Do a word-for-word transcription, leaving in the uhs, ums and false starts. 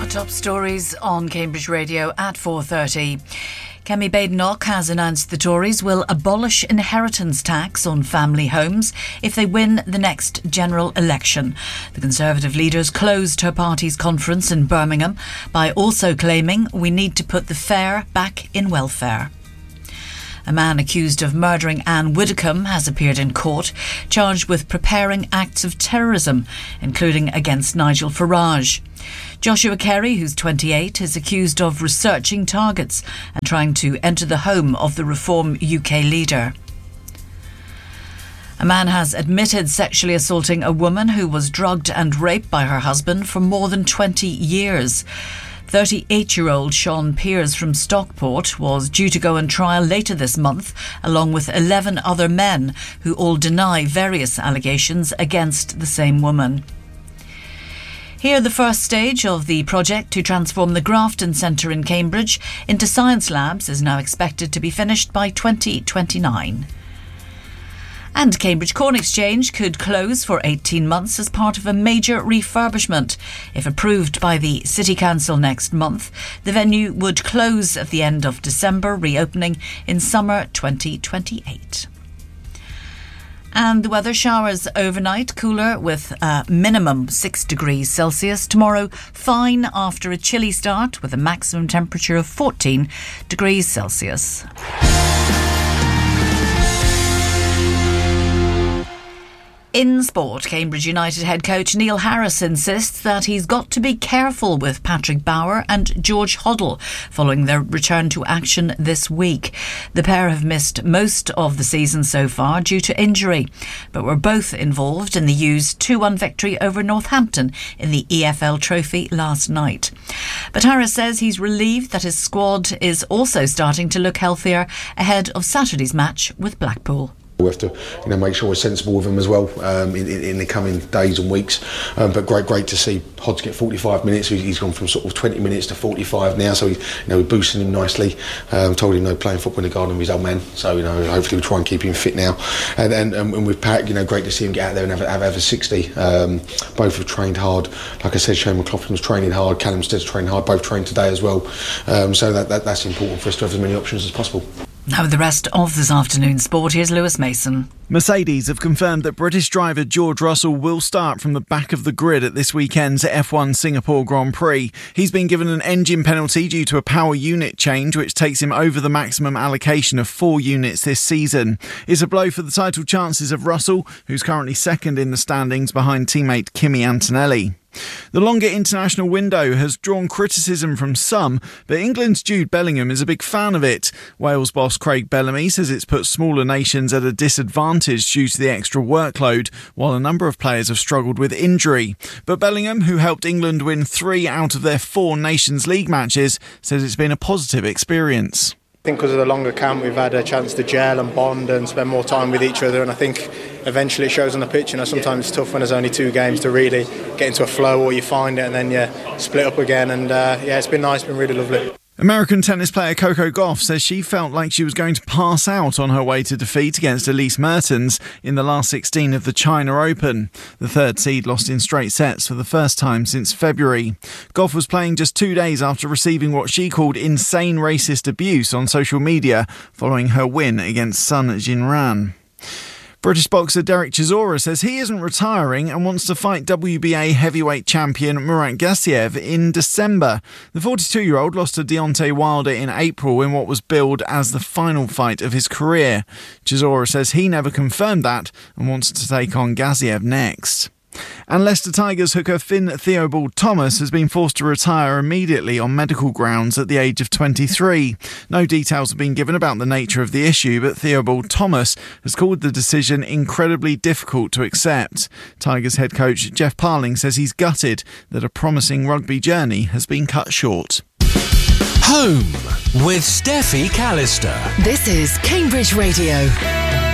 top stories on Cambridge Radio at four thirty. Kemi Badenoch has announced the Tories will abolish inheritance tax on family homes if they win the next general election. The Conservative leaders closed her party's conference in Birmingham by also claiming we need to put the fair back in welfare. A man accused of murdering Anne Widdecombe has appeared in court, charged with preparing acts of terrorism, including against Nigel Farage. Joshua Kerry, who's twenty-eight, is accused of researching targets and trying to enter the home of the Reform U K leader. A man has admitted sexually assaulting a woman who was drugged and raped by her husband for more than twenty years. thirty-eight-year-old Sean Pears from Stockport was due to go on trial later this month, along with eleven other men who all deny various allegations against the same woman. Here, the first stage of the project to transform the Grafton Centre in Cambridge into science labs is now expected to be finished by twenty twenty-nine. And Cambridge Corn Exchange could close for eighteen months as part of a major refurbishment. If approved by the City Council next month, the venue would close at the end of December, reopening in summer twenty twenty-eight. And the weather, showers overnight, cooler with a minimum six degrees Celsius. Tomorrow, fine after a chilly start with a maximum temperature of fourteen degrees Celsius. In sport, Cambridge United head coach Neil Harris insists that he's got to be careful with Patrick Bauer and George Hoddle following their return to action this week. The pair have missed most of the season so far due to injury, but were both involved in the U's two one victory over Northampton in the E F L Trophy last night. But Harris says he's relieved that his squad is also starting to look healthier ahead of Saturday's match with Blackpool. We have to, you know, make sure we're sensible with them as well um, in, in, in the coming days and weeks. Um, but great, great to see Hodge get forty-five minutes. He's gone from sort of twenty minutes to forty-five now. So, he, you know, we're boosting him nicely. Um, told him no playing football in the garden with his old man. So, you know, hopefully we'll try and keep him fit now. And and, and with Pat, you know, great to see him get out there and have, have, have a sixty. Um, both have trained hard. Like I said, Shane McLaughlin was training hard. Callum Stead's training hard. Both trained today as well. Um, so that, that that's important for us to have as many options as possible. Now with the rest of this afternoon's sport, here's Lewis Mason. Mercedes have confirmed that British driver George Russell will start from the back of the grid at this weekend's F one Singapore Grand Prix. He's been given an engine penalty due to a power unit change, which takes him over the maximum allocation of four units this season. It's a blow for the title chances of Russell, who's currently second in the standings behind teammate Kimi Antonelli. The longer international window has drawn criticism from some, but England's Jude Bellingham is a big fan of it. Wales boss Craig Bellamy says it's put smaller nations at a disadvantage due to the extra workload, while a number of players have struggled with injury. But Bellingham, who helped England win three out of their four Nations League matches, says it's been a positive experience. I think because of the longer camp we've had a chance to gel and bond and spend more time with each other, and I think eventually it shows on the pitch. You know, sometimes it's tough when there's only two games to really get into a flow, or you find it and then you split up again, and uh, yeah, it's been nice, it's been really lovely. American tennis player Coco Gauff says she felt like she was going to pass out on her way to defeat against Elise Mertens in the last sixteen of the China Open. The third seed lost in straight sets for the first time since February. Gauff was playing just two days after receiving what she called insane racist abuse on social media following her win against Sun Jinran. British boxer Derek Chisora says he isn't retiring and wants to fight W B A heavyweight champion Murat Gassiev in December. The forty-two-year-old lost to Deontay Wilder in April in what was billed as the final fight of his career. Chisora says he never confirmed that and wants to take on Gassiev next. And Leicester Tigers hooker Finn Theobald Thomas has been forced to retire immediately on medical grounds at the age of twenty-three. No details have been given about the nature of the issue, but Theobald Thomas has called the decision incredibly difficult to accept. Tigers head coach Jeff Parling says he's gutted that a promising rugby journey has been cut short. Home with Steffi Callister. This is Cambridge Radio.